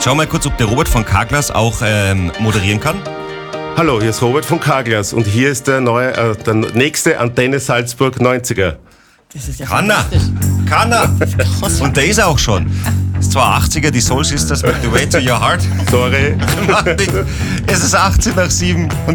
Schau mal kurz, ob der Robert von Carglass auch moderieren kann. Hallo, hier ist Robert von Carglass und hier ist der nächste Antenne Salzburg 90er. Das ist ja Kann er! fantastisch. Kann er! Und der ist er auch schon. Das ist zwar 80er, die Soul Sisters mit The Way to Your Heart. Sorry. Es ist 18 nach 7.